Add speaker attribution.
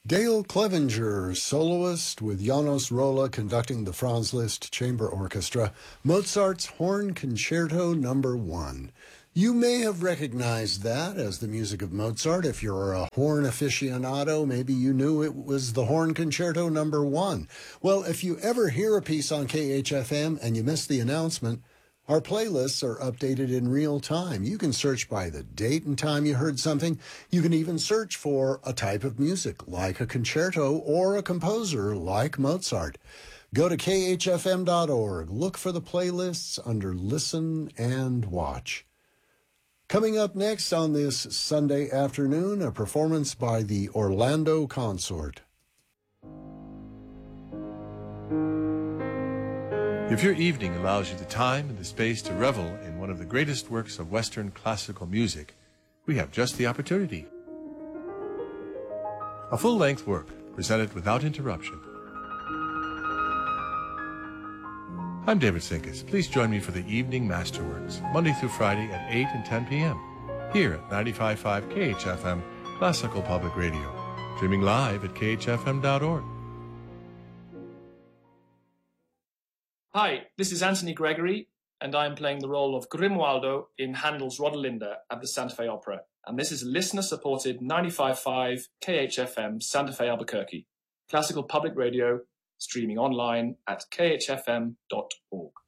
Speaker 1: Dale Clevenger, soloist with Janos Rolla conducting the Franz Liszt Chamber Orchestra, Mozart's Horn Concerto No. 1. You may have recognized that as the music of Mozart. If you're a horn aficionado, maybe you knew it was the Horn Concerto No. 1. Well, if you ever hear a piece on KHFM and you miss the announcement, our playlists are updated in real time. You can search by the date and time you heard something. You can even search for a type of music, like a concerto, or a composer, like Mozart. Go to khfm.org. Look for the playlists under Listen and Watch. Coming up next on this Sunday afternoon, a performance by the Orlando Consort.
Speaker 2: If your evening allows you the time and the space to revel in one of the greatest works of Western classical music, we have just the opportunity. A full-length work presented without interruption. I'm David Sinkus. Please join me for the Evening Masterworks, Monday through Friday at 8 and 10 p.m. here at 95.5 KHFM Classical Public Radio, streaming live at khfm.org.
Speaker 3: Hi, this is Anthony Gregory, and I'm playing the role of Grimwaldo in Handel's Rodelinda at the Santa Fe Opera. And this is listener-supported 95.5 KHFM Santa Fe Albuquerque, classical public radio, streaming online at khfm.org.